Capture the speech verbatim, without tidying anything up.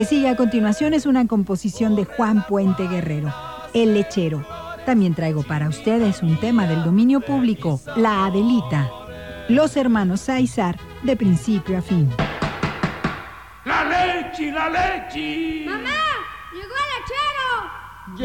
Sigue a continuación es una composición de Juan Puente Guerrero, El Lechero. También traigo para ustedes un tema del dominio público, La Adelita. Los hermanos Sáizar, de principio a fin. ¡La leche, la leche! ¡Mamá! ¡Llegó el lechero!